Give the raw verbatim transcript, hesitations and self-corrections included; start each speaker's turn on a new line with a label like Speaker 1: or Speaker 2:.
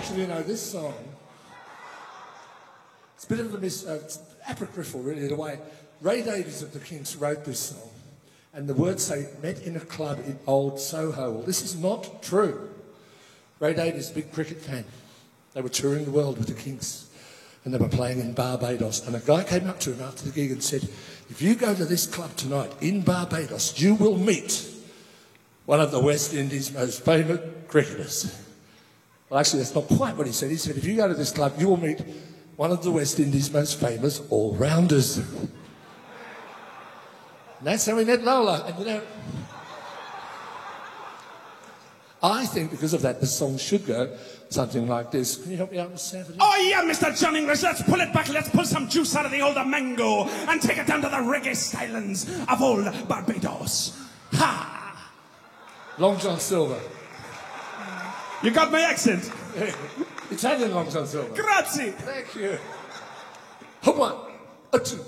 Speaker 1: actually know this song. It's a bit of a mis... Uh, it's apocryphal, really, the way Ray Davies of the Kinks wrote this song. And the words say, met in a club in old Soho. Well, this is not true. Ray Davies, a big cricket fan. They were touring the world with the Kinks. And they were playing in Barbados. And a guy came up to him after the gig and said, if you go to this club tonight in Barbados, you will meet one of the West Indies' most famous cricketers. Well, actually, that's not quite what he said. He said, if you go to this club, you will meet one of the West Indies' most famous all-rounders. And that's how we met Lola. And, you know, I think because of that, the song should go something like this. Can you help me out, Miss Savage?
Speaker 2: Oh, yeah, Mister John English, let's pull it back. Let's pull some juice out of the old mango and take it down to the reggae stylings of old Barbados. Ha!
Speaker 1: Long John Silver.
Speaker 2: You got my accent?
Speaker 1: Italian Long John Silver.
Speaker 2: Grazie.
Speaker 1: Thank you. A one, a two.